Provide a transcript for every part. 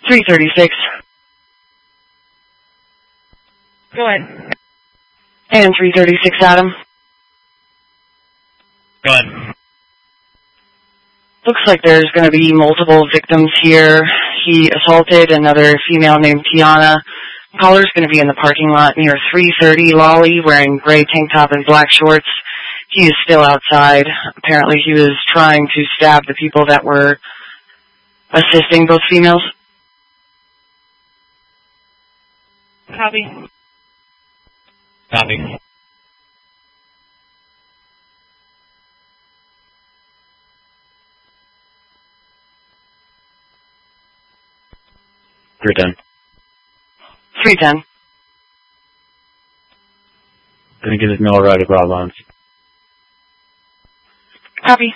336. Go ahead. And 336, Adam. Go ahead. Looks like there's going to be multiple victims here. He assaulted another female named Tiana. Caller's going to be in the parking lot near 330 Lolly, wearing gray tank top and black shorts. He is still outside. Apparently he was trying to stab the people that were assisting both females. Copy. Copy. You're done. 310. Gonna give this mill a ride to Broadlands. Copy.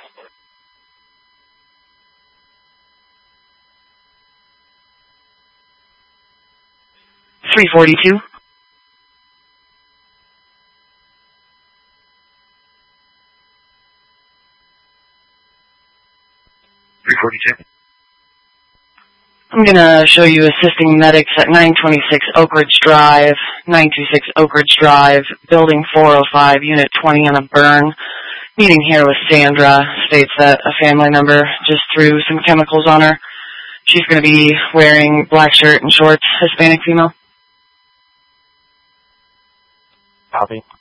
$342. I'm going to show you assisting medics at 926 Oak Ridge Drive, 926 Oak Ridge Drive, Building 405, Unit 20 on a burn. Meeting here with Sandra. States that a family member just threw some chemicals on her. She's going to be wearing black shirt and shorts, Hispanic female. Copy.